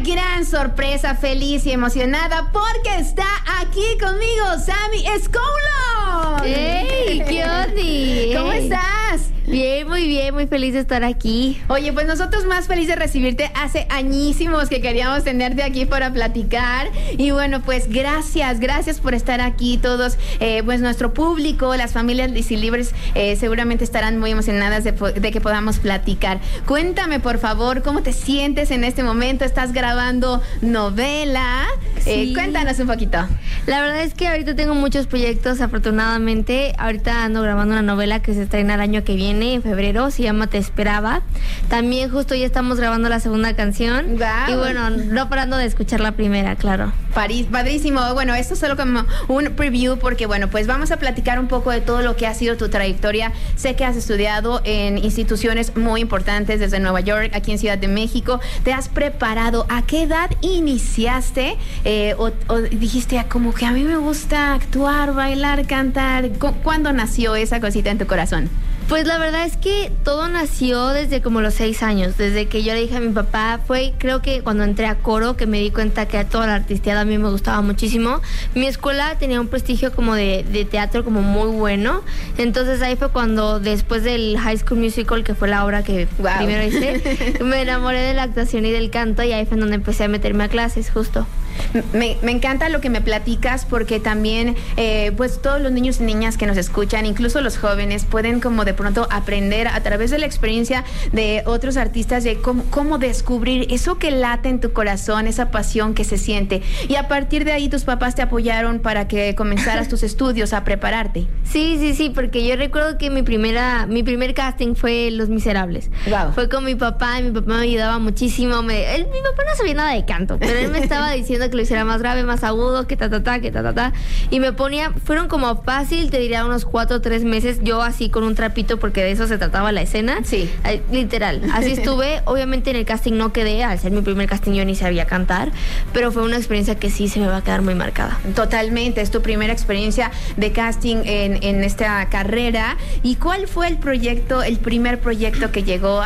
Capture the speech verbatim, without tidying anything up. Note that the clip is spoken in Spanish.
gran sorpresa, feliz y emocionada porque está aquí conmigo Sammy Escoulo. ¡Ey! ¿Qué onda? ¿Cómo estás? Bien, muy bien, muy feliz de estar aquí. Oye, pues nosotros más felices de recibirte. Hace añísimos que queríamos tenerte aquí para platicar. Y bueno, pues gracias, gracias por estar aquí todos. Eh, pues nuestro público, las familias Lisilibres eh, seguramente estarán muy emocionadas de, de que podamos platicar. Cuéntame, por favor, ¿cómo te sientes en este momento? Estás grabando novela. Sí. Eh, cuéntanos un poquito. La verdad es que ahorita tengo muchos proyectos, afortunadamente. Ahorita ando grabando una novela que se estrena el año que viene, en febrero, se llama Te Esperaba. También justo ya estamos grabando la segunda canción. Wow. Y bueno, no parando de escuchar la primera, claro. París, padrísimo. Bueno, esto es solo como un preview porque, bueno, pues vamos a platicar un poco de todo lo que ha sido tu trayectoria. Sé que has estudiado en instituciones muy importantes desde Nueva York, aquí en Ciudad de México. Te has preparado. ¿A qué edad iniciaste? Eh, o, o dijiste, como que a mí me gusta actuar, bailar, cantar. ¿Cuándo nació esa cosita en tu corazón? Pues la verdad es que todo nació desde como los seis años, desde que yo le dije a mi papá. Fue creo que cuando entré a coro que me di cuenta que a toda la artisteada a mí me gustaba muchísimo. Mi escuela tenía un prestigio como de, de teatro como muy bueno, entonces ahí fue cuando después del High School Musical, que fue la obra que wow. primero hice, me enamoré de la actuación y del canto, y ahí fue donde empecé a meterme a clases justo. Me, me encanta lo que me platicas porque también eh, pues todos los niños y niñas que nos escuchan, incluso los jóvenes, pueden como de pronto aprender a través de la experiencia de otros artistas de cómo, cómo descubrir eso que late en tu corazón, esa pasión que se siente. Y a partir de ahí tus papás te apoyaron para que comenzaras tus estudios, a prepararte. Sí, sí, sí, porque yo recuerdo que mi primera, mi primer casting fue Los Miserables. Wow. Fue con mi papá, y mi papá me ayudaba muchísimo. Me, él, mi papá no sabía nada de canto, pero él me estaba diciendo que lo hiciera más grave, más agudo, que ta, ta, ta, que ta, ta, ta. Y me ponía, fueron como fácil, te diría unos cuatro o tres meses, yo así con un trapito, porque de eso se trataba la escena. Sí. Eh, literal, así estuve. Obviamente en el casting no quedé, al ser mi primer casting yo ni sabía cantar, pero fue una experiencia que sí se me va a quedar muy marcada. Totalmente, es tu primera experiencia de casting en, en esta carrera. ¿Y cuál fue el proyecto, el primer proyecto que llegó